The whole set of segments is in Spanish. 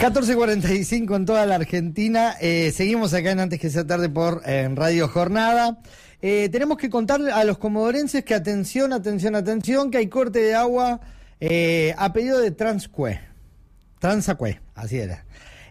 14:45 en toda la Argentina. Seguimos acá en Antes que sea tarde por Radio Jornada. Tenemos que contarle a los comodorenses que atención, que hay corte de agua a pedido de Transacue, así era.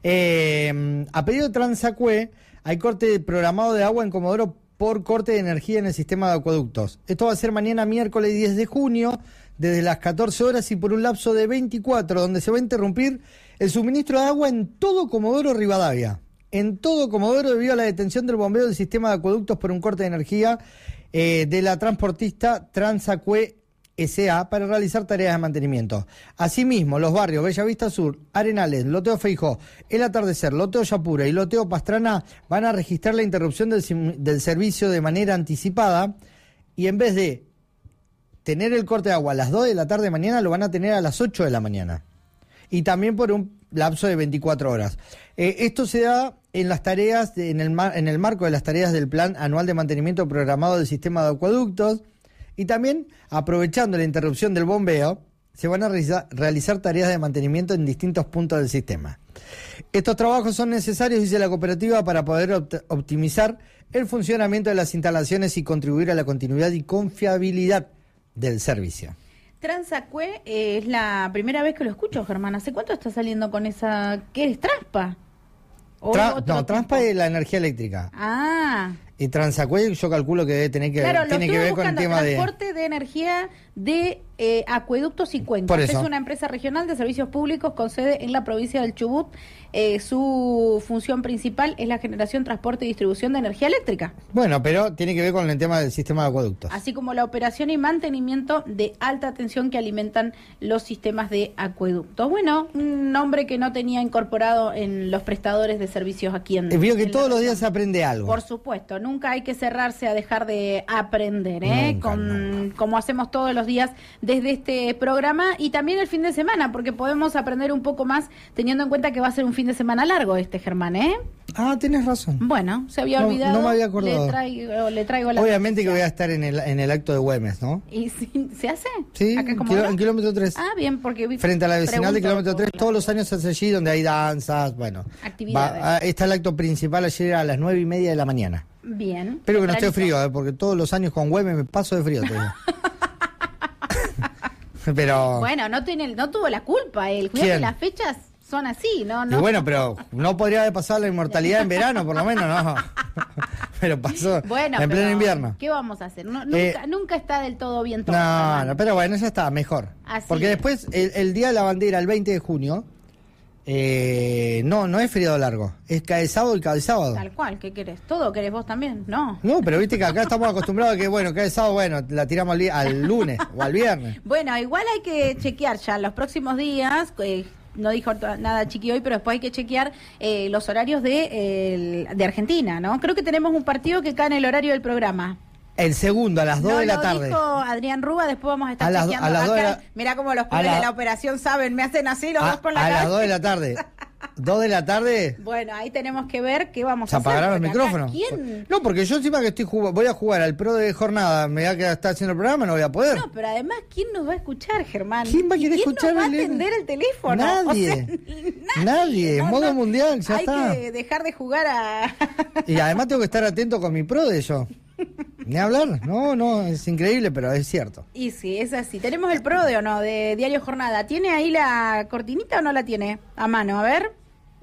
A pedido de Transacue hay corte programado de agua en Comodoro por corte de energía en el sistema de acueductos. Esto va a ser mañana miércoles 10 de junio, desde las 14 horas y por un lapso de 24, donde se va a interrumpir el suministro de agua en todo Comodoro Rivadavia. En todo Comodoro, debido a la detención del bombeo del sistema de acueductos por un corte de energía de la transportista Transacue S.A. para realizar tareas de mantenimiento. Asimismo, los barrios Bella Vista Sur, Arenales, Loteo Feijó, El Atardecer, Loteo Yapura y Loteo Pastrana van a registrar la interrupción del servicio de manera anticipada y en vez de tener el corte de agua a las 2 de la tarde de mañana, lo van a tener a las 8 de la mañana. Y también por un lapso de 24 horas. Esto se da en las tareas, en el marco de las tareas del Plan Anual de Mantenimiento Programado del Sistema de Acueductos, y también, aprovechando la interrupción del bombeo, se van a realizar tareas de mantenimiento en distintos puntos del sistema. Estos trabajos son necesarios, dice la cooperativa, para poder optimizar el funcionamiento de las instalaciones y contribuir a la continuidad y confiabilidad del servicio. Transacue es la primera vez que lo escucho, Germán. ¿Hace cuánto está saliendo con esa? ¿Qué es? ¿Traspa? Transpa es la energía eléctrica. Ah. Y Transacue yo calculo que debe tener que, tiene que ver con el tema de transporte de energía de acueductos y cuencas. Es una empresa regional de servicios públicos con sede en la provincia del Chubut. Su función principal es la generación, transporte y distribución de energía eléctrica. Bueno, pero tiene que ver con el tema del sistema de acueductos. Así como la operación y mantenimiento de alta tensión que alimentan los sistemas de acueductos. Bueno, un nombre que no tenía incorporado en los prestadores de servicios aquí en Veo que todos los días se aprende algo. Por supuesto, nunca hay que cerrarse a dejar de aprender, nunca. Como hacemos todos los días desde este programa y también el fin de semana, porque podemos aprender un poco más teniendo en cuenta que va a ser un fin de semana largo Germán, Ah, tienes razón. Bueno, se había olvidado. No me había acordado. Le traigo la Obviamente noticia. Que voy a estar en el acto de Güemes, ¿no? ¿Y ¿se hace? Sí, en kilómetro 3. Ah, bien, porque frente a la vecinal de kilómetro 3, todos los años se hace allí, donde hay danzas, bueno. Actividades. Está el acto principal ayer a las 9:30 de la mañana. Bien. Espero que no esté frío, porque todos los años con Güemes me paso de frío. Pero bueno, no tuvo la culpa él. Cuidado que las fechas son así, ¿no? Y bueno, pero no podría haber pasado la inmortalidad en verano, por lo menos, ¿no? Pero pasó en pleno invierno. ¿Qué vamos a hacer? Nunca está del todo bien todo. No, pero bueno, ya está, mejor. Así porque después, el Día de la Bandera, el 20 de junio, no es feriado largo, es cae sábado y cae sábado. Tal cual, ¿qué querés? ¿Todo querés vos también? No, pero viste que acá estamos acostumbrados a que, bueno, cae sábado, bueno, la tiramos al lunes o al viernes. Bueno, igual hay que chequear ya los próximos días, no dijo nada Chiqui hoy, pero después hay que chequear los horarios de Argentina, ¿no? Creo que tenemos un partido que cae en el horario del programa. El segundo, a las 2 de la tarde. Dijo Adrián Rúa, después vamos a estar chequeando acá. Mirá cómo los pibes de la operación saben, me hacen así los dos con la cara. A las 2 de la tarde. 2 de la tarde. Bueno, ahí tenemos que ver qué vamos a hacer. ¿Se apagarán los micrófonos? ¿Quién? No, porque yo encima que voy a jugar al pro de jornada, me voy a estar haciendo el programa, no voy a poder. No, pero además, ¿quién nos va a escuchar, Germán? ¿Quién va a querer escuchar? ¿Quién nos va a atender el teléfono? Nadie. En modo mundial, ya está. Hay que dejar de jugar a... Y además tengo que estar atento con mi pro de yo. Ni hablar, no, es increíble, pero es cierto. Y sí, es así. ¿Tenemos el pro o no, de Diario Jornada? ¿Tiene ahí la cortinita o no la tiene a mano? A ver.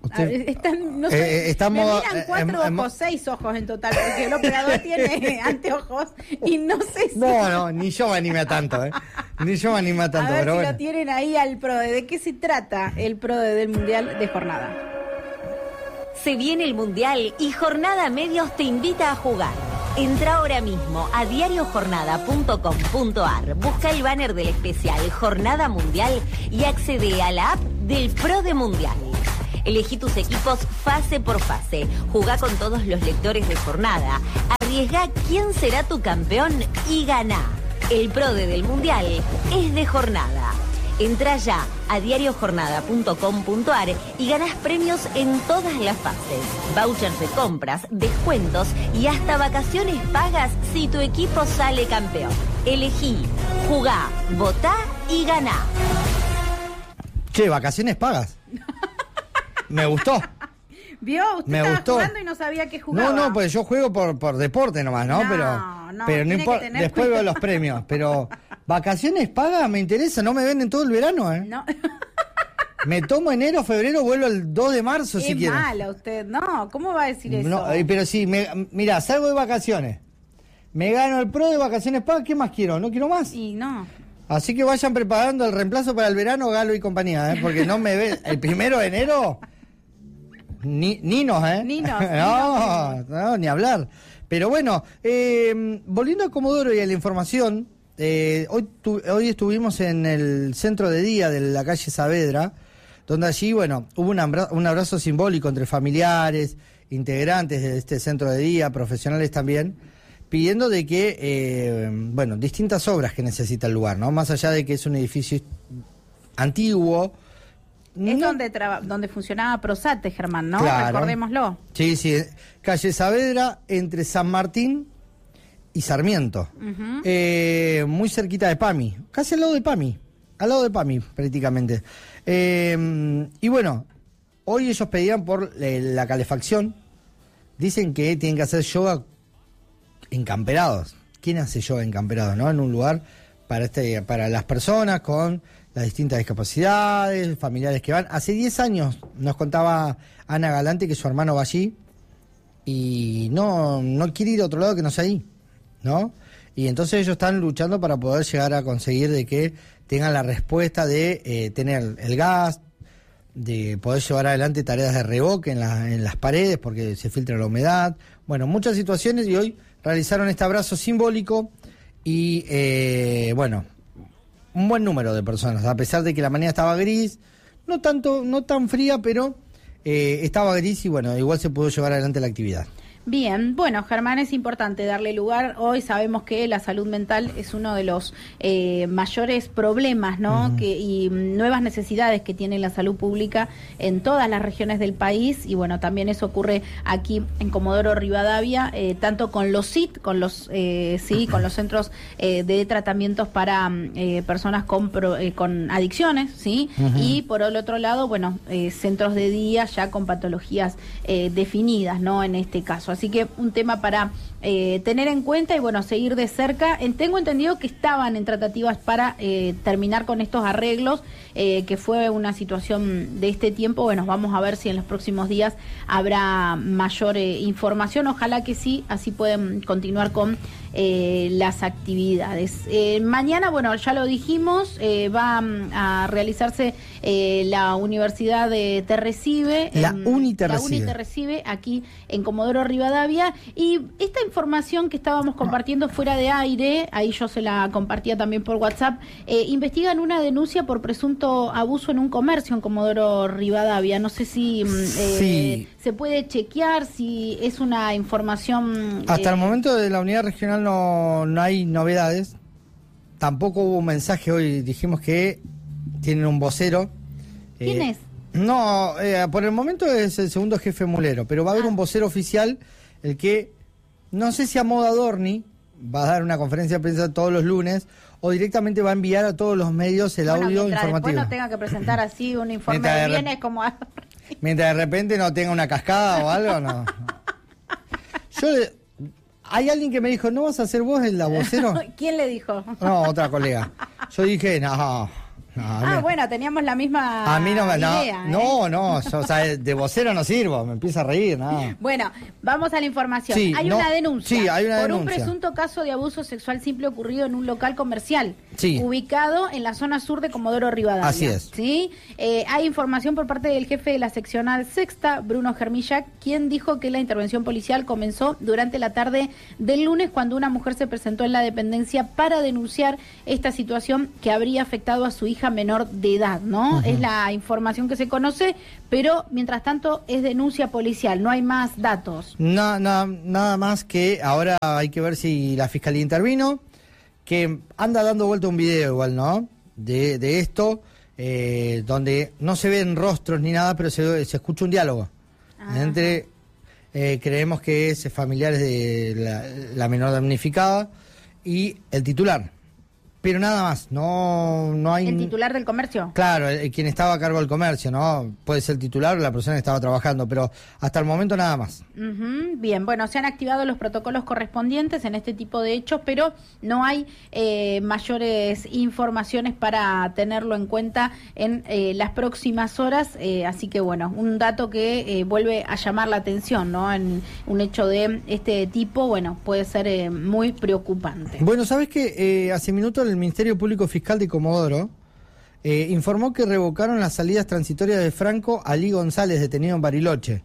No sé, estamos, me miran 4 ojos, 6 ojos en total, porque el operador tiene anteojos y no sé si... No, ni yo me animé a tanto, Ni yo me animé a tanto, a ver pero si bueno. lo tienen ahí al PRODE. ¿De qué se trata el PRODE del Mundial de Jornada? Se viene el Mundial y Jornada Medios te invita a jugar. Entra ahora mismo a diariojornada.com.ar, busca el banner del especial Jornada Mundial y accede a la app del PRODE Mundial. Elegí tus equipos fase por fase, jugá con todos los lectores de Jornada, arriesgá quién será tu campeón y ganá. El PRODE del Mundial es de Jornada. Entrá ya a diariojornada.com.ar y ganás premios en todas las fases. Vouchers de compras, descuentos y hasta vacaciones pagas si tu equipo sale campeón. Elegí, jugá, votá y ganá. ¿Qué, vacaciones pagas? Me gustó. ¿Vio? Usted Me estaba gustó. jugando y no sabía que jugaba. No, pues yo juego por deporte nomás, ¿no? Pero no importa, después cuidado. veo los premios. Pero vacaciones pagas me interesa, no me venden todo el verano, ¿eh? No. Me tomo enero, febrero, vuelvo el 2 de marzo si quiero. Es mala usted, no, ¿cómo va a decir eso? No, pero sí, mira, salgo de vacaciones, me gano el pro de vacaciones pagas, ¿qué más quiero? ¿No quiero más? Y no. Así que vayan preparando el reemplazo para el verano, Galo y compañía, ¿eh? Porque no me ve el 1 de enero, Ninos, ¿eh? Ninos. No, ni hablar. Pero bueno, volviendo a Comodoro y a la información, hoy estuvimos en el centro de día de la calle Saavedra, donde allí, bueno, hubo un abrazo simbólico entre familiares, integrantes de este centro de día, profesionales también, pidiendo de que, distintas obras que necesita el lugar, ¿no? Más allá de que es un edificio antiguo. Es donde funcionaba Prosate, Germán, ¿no? Claro. Recordémoslo. Sí, calle Saavedra, entre San Martín y Sarmiento. Muy cerquita de Pami, casi al lado de Pami prácticamente. Y bueno, hoy ellos pedían por la calefacción. Dicen que tienen que hacer yoga encamperados. ¿Quién hace yoga encamperados, no? En un lugar para las personas con las distintas discapacidades, familiares que van. Hace 10 años nos contaba Ana Galante que su hermano va allí y no quiere ir a otro lado que no sea ahí, ¿no? Y entonces ellos están luchando para poder llegar a conseguir de que tengan la respuesta de tener el gas, de poder llevar adelante tareas de revoque en las paredes porque se filtra la humedad. Bueno, muchas situaciones, y hoy realizaron este abrazo simbólico y, un buen número de personas, a pesar de que la mañana estaba gris, no tan fría, pero estaba gris y bueno, igual se pudo llevar adelante la actividad. Bien, bueno, Germán, es importante darle lugar. Hoy sabemos que la salud mental es uno de los mayores problemas, ¿no? Y nuevas necesidades que tiene la salud pública en todas las regiones del país. Y bueno, también eso ocurre aquí en Comodoro Rivadavia, tanto con los CIT, con los centros de tratamientos para personas con adicciones, ¿sí? Y por el otro lado, bueno, centros de día ya con patologías definidas, ¿no? En este caso. Así que un tema para tener en cuenta y bueno, seguir de cerca. Tengo entendido que estaban en tratativas para terminar con estos arreglos, que fue una situación de este tiempo. Bueno, vamos a ver si en los próximos días habrá mayor información. Ojalá que sí, así pueden continuar con las actividades. Mañana, bueno, ya lo dijimos, va a realizarse la Universidad de Te Recibe. La UNI Te Recibe aquí en Comodoro Rivadavia. Y esta información que estábamos compartiendo fuera de aire, ahí yo se la compartía también por WhatsApp, investigan una denuncia por presunto abuso en un comercio en Comodoro Rivadavia. No sé si se puede chequear, si es una información... Hasta el momento de la unidad regional no hay novedades. Tampoco hubo un mensaje hoy. Dijimos que tienen un vocero. ¿Quién es? No, por el momento es el segundo jefe mulero, pero va a haber un vocero oficial, el que, no sé si a modo Adorni, va a dar una conferencia de prensa todos los lunes, o directamente va a enviar a todos los medios el audio informativo. Después no tenga que presentar así un informe de bienes como... Mientras de repente no tenga una cascada o algo, no. Hay alguien que me dijo, ¿no vas a ser vos el vocero? ¿Quién le dijo? No, otra colega. Yo dije, no. Bueno, teníamos la misma a mí no me idea, yo, o sea, de vocero no sirvo, me empieza a reír, no. Bueno, vamos a la información. Sí, hay una denuncia por un denuncia. presunto caso de abuso sexual simple ocurrido en un local comercial, sí, ubicado en la zona sur de Comodoro Rivadavia. Así es. ¿Sí? Hay información por parte del jefe de la seccional sexta, Bruno Germillac, quien dijo que la intervención policial comenzó durante la tarde del lunes, cuando una mujer se presentó en la dependencia para denunciar esta situación que habría afectado a su hija menor de edad, ¿no? Es la información que se conoce, pero mientras tanto es denuncia policial, no hay más datos. Nada más que ahora hay que ver si la fiscalía intervino, que anda dando vuelta un video igual, ¿no? De esto, donde no se ven rostros ni nada, pero se escucha un diálogo entre, creemos que es familiares de la menor damnificada y el titular. pero nada más, no hay... ¿El titular del comercio? Claro, quien estaba a cargo del comercio, ¿no? Puede ser el titular o la persona que estaba trabajando, pero hasta el momento nada más. Bien, bueno, se han activado los protocolos correspondientes en este tipo de hechos, pero no hay mayores informaciones para tenerlo en cuenta en las próximas horas, así que bueno, un dato que vuelve a llamar la atención, ¿no? En un hecho de este tipo, bueno, puede ser muy preocupante. Bueno, ¿sabes qué? Hace minutos el Ministerio Público Fiscal de Comodoro informó que revocaron las salidas transitorias de Franco Ali González, detenido en Bariloche.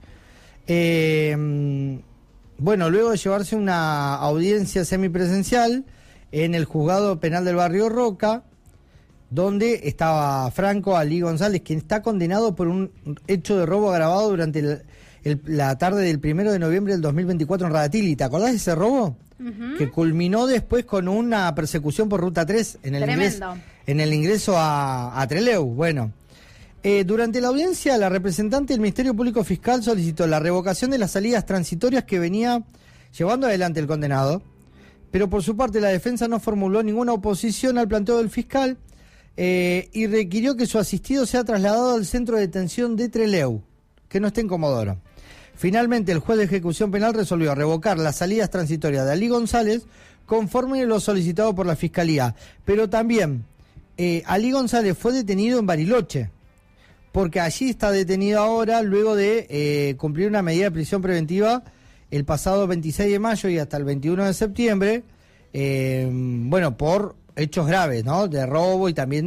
Bueno, luego de llevarse una audiencia semipresencial en el Juzgado Penal del Barrio Roca, donde estaba Franco Ali González, quien está condenado por un hecho de robo agravado durante la tarde del 1 de noviembre del 2024 en Radatili. ¿Te acordás de ese robo? Que culminó después con una persecución por Ruta 3 en el ingreso a Trelew. Bueno, durante la audiencia, la representante del Ministerio Público Fiscal solicitó la revocación de las salidas transitorias que venía llevando adelante el condenado, pero por su parte la defensa no formuló ninguna oposición al planteo del fiscal y requirió que su asistido sea trasladado al centro de detención de Trelew, que no esté en Comodoro. Finalmente, el juez de ejecución penal resolvió revocar las salidas transitorias de Ali González conforme lo solicitado por la Fiscalía. Pero también, Ali González fue detenido en Bariloche, porque allí está detenido ahora luego de cumplir una medida de prisión preventiva el pasado 26 de mayo y hasta el 21 de septiembre, bueno, por hechos graves, ¿no? De robo y también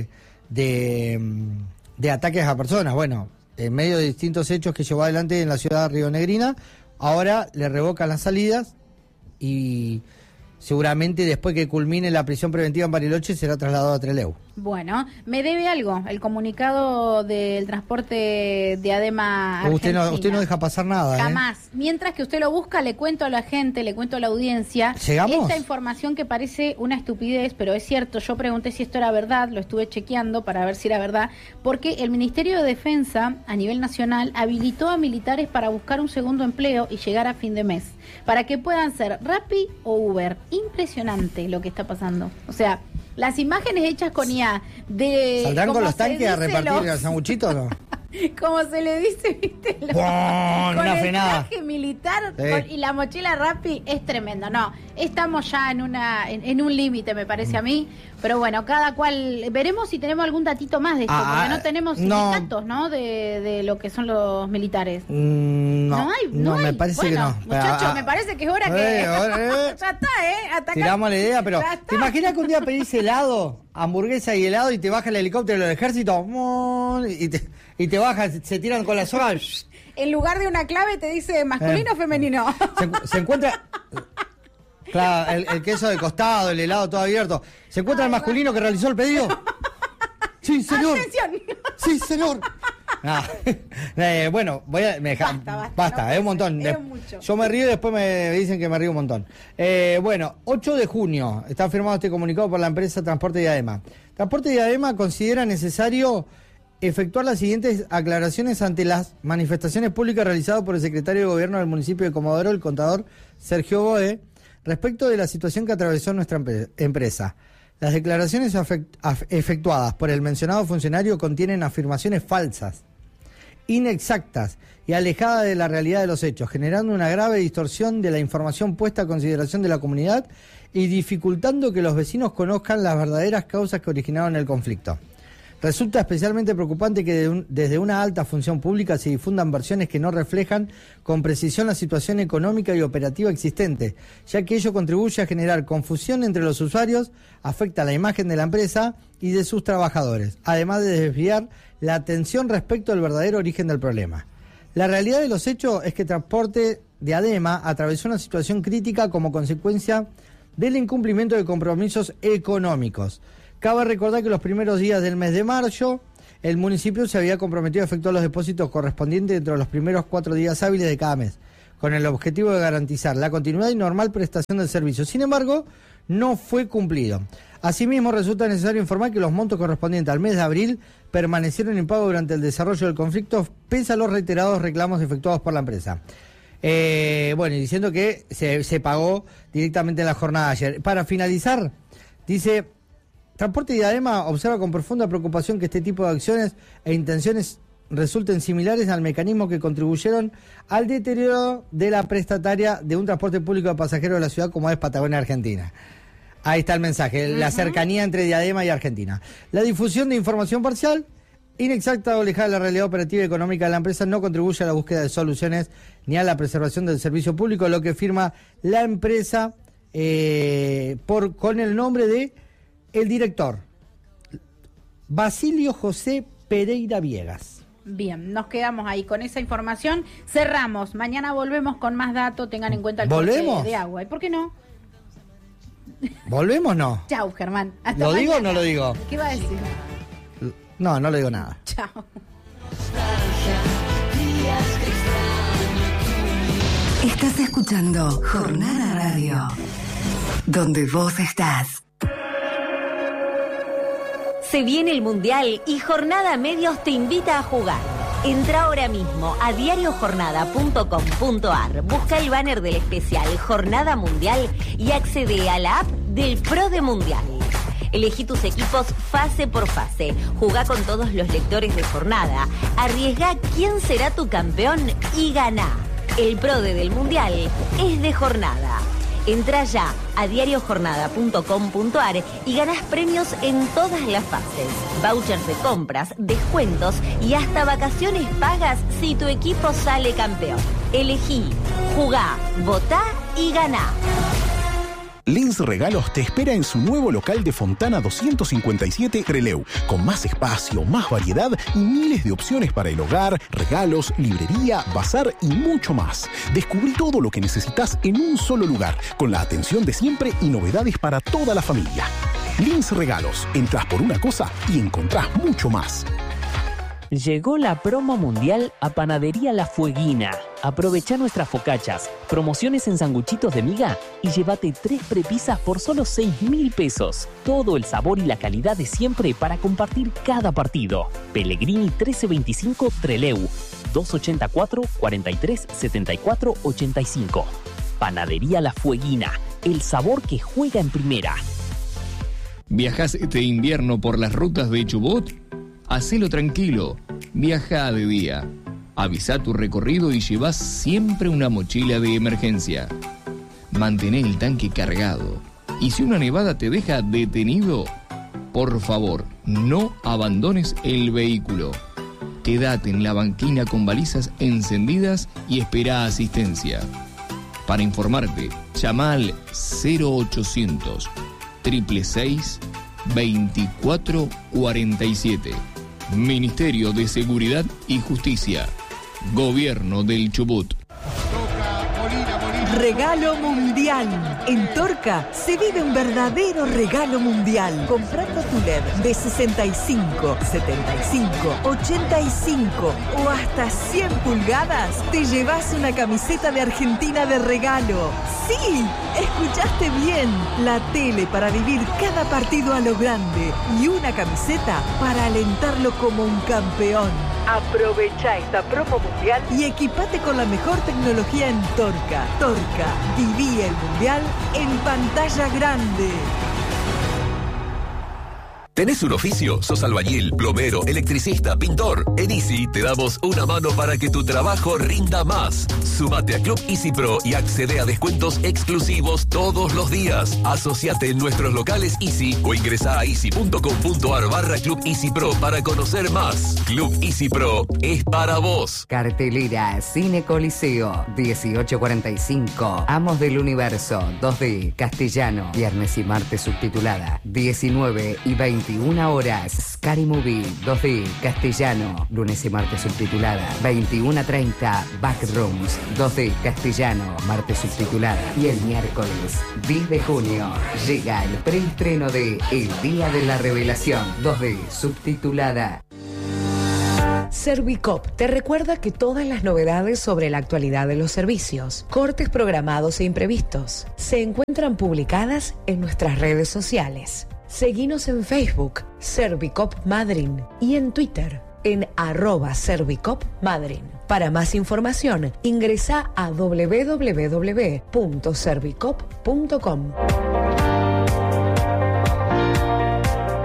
de ataques a personas. Bueno, en medio de distintos hechos que llevó adelante en la ciudad de Rionegrina, ahora le revocan las salidas y seguramente después que culmine la prisión preventiva en Bariloche será trasladado a Trelew. Bueno, me debe algo, el comunicado del transporte de ADEMA Argentina. Usted no deja pasar nada. Jamás. Mientras que usted lo busca, le cuento a la gente, le cuento a la audiencia. ¿Llegamos? Esta información que parece una estupidez, pero es cierto. Yo pregunté si esto era verdad, lo estuve chequeando para ver si era verdad, porque el Ministerio de Defensa a nivel nacional habilitó a militares para buscar un segundo empleo y llegar a fin de mes, para que puedan ser Rappi o Uber. Impresionante lo que está pasando. O sea, las imágenes hechas con IA de... ¿Saldrán con los tanques a repartir el sanguchito o no? Como se le dice, ¿viste? Con una el frenada. traje militar Sí. y la mochila Rappi es tremendo. No, estamos ya en un límite, me parece a mí. Pero bueno, cada cual... Veremos si tenemos algún datito más de esto, porque no tenemos sindicatos, ¿no? De lo que son los militares. No hay. Me parece que no. Muchachos, me parece que es hora que... Ya está, Hasta acá. Tiramos la idea, pero ¿te imaginas que un día pedís helado, hamburguesa y helado y te baja el helicóptero del ejército y te baja, se tiran con la soga? En lugar de una clave te dice masculino o femenino. Se encuentra... Claro, el queso de costado, el helado todo abierto. ¿Se encuentra el masculino que realizó el pedido? Sí, señor. ¡Atención! Sí, señor. Bueno, basta, es un montón. Es mucho. Yo me río y después me dicen que me río un montón. Bueno, 8 de junio está firmado este comunicado por la empresa Transporte de ADEMA. Transporte de ADEMA considera necesario efectuar las siguientes aclaraciones ante las manifestaciones públicas realizadas por el secretario de Gobierno del municipio de Comodoro, el contador Sergio Boe, respecto de la situación que atravesó nuestra empresa. Las declaraciones efectuadas por el mencionado funcionario contienen afirmaciones falsas, inexactas y alejadas de la realidad de los hechos, generando una grave distorsión de la información puesta a consideración de la comunidad y dificultando que los vecinos conozcan las verdaderas causas que originaron el conflicto. Resulta especialmente preocupante que desde una alta función pública se difundan versiones que no reflejan con precisión la situación económica y operativa existente, ya que ello contribuye a generar confusión entre los usuarios, afecta la imagen de la empresa y de sus trabajadores, además de desviar la atención respecto al verdadero origen del problema. La realidad de los hechos es que Transporte de ADEMA atravesó una situación crítica como consecuencia del incumplimiento de compromisos económicos. Cabe recordar que los primeros días del mes de marzo, el municipio se había comprometido a efectuar los depósitos correspondientes dentro de los primeros 4 días hábiles de cada mes, con el objetivo de garantizar la continuidad y normal prestación del servicio. Sin embargo, no fue cumplido. Asimismo, resulta necesario informar que los montos correspondientes al mes de abril permanecieron impagos durante el desarrollo del conflicto, pese a los reiterados reclamos efectuados por la empresa. Bueno, y diciendo que se pagó directamente en la jornada de ayer. Para finalizar, dice... Transporte Diadema observa con profunda preocupación que este tipo de acciones e intenciones resulten similares al mecanismo que contribuyeron al deterioro de la prestataria de un transporte público de pasajeros de la ciudad como es Patagonia Argentina. Ahí está el mensaje, la cercanía entre Diadema y Argentina. La difusión de información parcial, inexacta o lejana de la realidad operativa y económica de la empresa no contribuye a la búsqueda de soluciones ni a la preservación del servicio público, lo que firma la empresa con el nombre de el director Basilio José Pereira Viegas. Bien, nos quedamos ahí con esa información. Cerramos. Mañana volvemos con más datos. Tengan en cuenta el ¿Volvemos? corte de agua. ¿Y por qué no? ¿Volvemos o no? Chau, Germán. Hasta ¿Lo mañana. digo o no lo digo? ¿Qué va a decir? No, no le digo nada. Chao. Estás escuchando Jornada Radio, donde vos estás. Se viene el Mundial y Jornada Medios te invita a jugar. Entra ahora mismo a diariojornada.com.ar, busca el banner del especial Jornada Mundial y accede a la app del Pro de Mundial. Elegí tus equipos fase por fase, jugá con todos los lectores de Jornada, arriesgá quién será tu campeón y ganá. El Pro del Mundial es de Jornada. Entra ya a diariojornada.com.ar y ganás premios en todas las fases. Vouchers de compras, descuentos y hasta vacaciones pagas si tu equipo sale campeón. Elegí, jugá, votá y ganá. Lins Regalos te espera en su nuevo local de Fontana 257 Trelew, con más espacio, más variedad y miles de opciones para el hogar, regalos, librería, bazar y mucho más. Descubrí todo lo que necesitas en un solo lugar, con la atención de siempre y novedades para toda la familia. Lins Regalos, entras por una cosa y encontrás mucho más. Llegó la promo mundial a Panadería La Fueguina. Aprovecha nuestras focachas, promociones en sanguchitos de miga y llévate 3 prepisas por solo 6.000 pesos. Todo el sabor y la calidad de siempre para compartir cada partido. Pellegrini 1325 Trelew, 284 43 74 85. Panadería La Fueguina, el sabor que juega en primera. ¿Viajás este invierno por las rutas de Chubut? Hacelo tranquilo, viaja de día. Avisa tu recorrido y llevas siempre una mochila de emergencia. Mantén el tanque cargado. Y si una nevada te deja detenido, por favor, no abandones el vehículo. Quédate en la banquina con balizas encendidas y espera asistencia. Para informarte, llama al 0800 666 2447. Ministerio de Seguridad y Justicia. Gobierno del Chubut. Regalo mundial. En Torca se vive un verdadero regalo mundial. Comprando tu LED de 65, 75, 85 o hasta 100 pulgadas, te llevas una camiseta de Argentina de regalo. ¡Sí! Escuchaste bien. La tele para vivir cada partido a lo grande y una camiseta para alentarlo como un campeón. Aprovecha esta promo mundial y equipate con la mejor tecnología en Torca. Torca, viví el mundial en pantalla grande. ¿Tenés un oficio? ¿Sos albañil, plomero, electricista, pintor? En Easy te damos una mano para que tu trabajo rinda más. Súmate a Club Easy Pro y accede a descuentos exclusivos todos los días. Asociate en nuestros locales Easy o ingresa a easy.com.ar/Club Easy Pro para conocer más. Club Easy Pro es para vos. Cartelera Cine Coliseo, 18:45. Amos del Universo, 2D, castellano. Viernes y martes subtitulada, 19 y 21 horas. Scary Movie, 2D, castellano. Lunes y martes subtitulada, 21:30. Backrooms, 2D, castellano. Martes subtitulada. Y el miércoles 10 de junio llega el preestreno de El Día de la Revelación, 2D, subtitulada. Servicop te recuerda que todas las novedades sobre la actualidad de los servicios, cortes programados e imprevistos, se encuentran publicadas en nuestras redes sociales. Seguinos en Facebook, Servicop Madryn, y en Twitter, en @ServicopMadryn. Para más información, ingresa a www.servicop.com.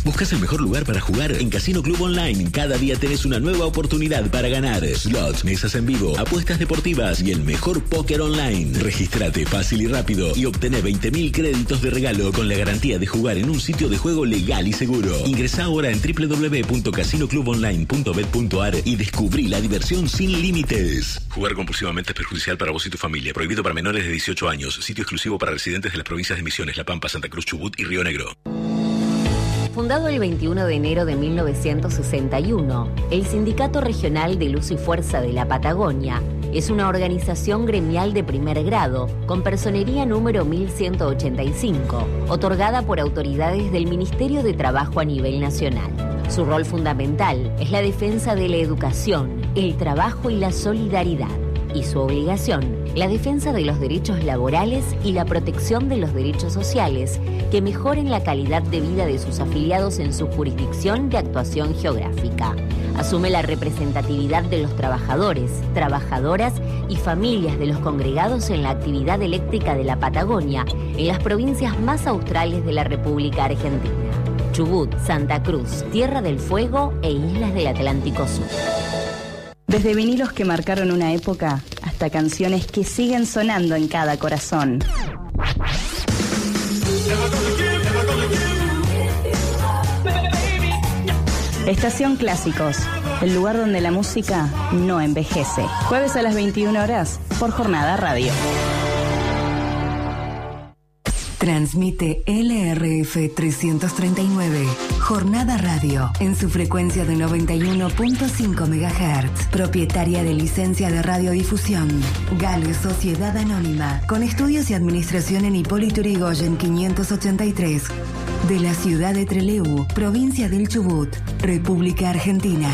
¿Buscas el mejor lugar para jugar? En Casino Club Online, cada día tenés una nueva oportunidad para ganar. Slots, mesas en vivo, apuestas deportivas y el mejor póker online. Regístrate fácil y rápido y obtené 20.000 créditos de regalo con la garantía de jugar en un sitio de juego legal y seguro. Ingresá ahora en www.casinoclubonline.bet.ar y descubrí la diversión sin límites. Jugar compulsivamente es perjudicial para vos y tu familia. Prohibido para menores de 18 años. Sitio exclusivo para residentes de las provincias de Misiones, La Pampa, Santa Cruz, Chubut y Río Negro. Fundado el 21 de enero de 1961, el Sindicato Regional de Luz y Fuerza de la Patagonia es una organización gremial de primer grado con personería número 1185, otorgada por autoridades del Ministerio de Trabajo a nivel nacional. Su rol fundamental es la defensa de la educación, el trabajo y la solidaridad. Y su obligación, la defensa de los derechos laborales y la protección de los derechos sociales que mejoren la calidad de vida de sus afiliados en su jurisdicción de actuación geográfica. Asume la representatividad de los trabajadores, trabajadoras y familias de los congregados en la actividad eléctrica de la Patagonia en las provincias más australes de la República Argentina: Chubut, Santa Cruz, Tierra del Fuego e Islas del Atlántico Sur. Desde vinilos que marcaron una época hasta canciones que siguen sonando en cada corazón. Estación Clásicos, el lugar donde la música no envejece. Jueves a las 21 horas por Jornada Radio. Transmite LRF 339, Jornada Radio, en su frecuencia de 91.5 MHz, propietaria de licencia de radiodifusión. Gale Sociedad Anónima, con estudios y administración en Hipólito Yrigoyen 583, de la ciudad de Trelew, provincia del Chubut, República Argentina.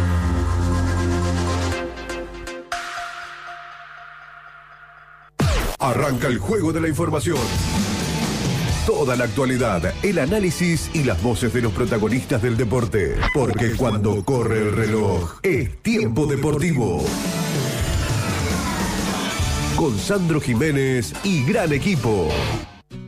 Arranca el juego de la información. Toda la actualidad, el análisis y las voces de los protagonistas del deporte. Porque cuando corre el reloj, es tiempo deportivo. Con Sandro Jiménez y gran equipo.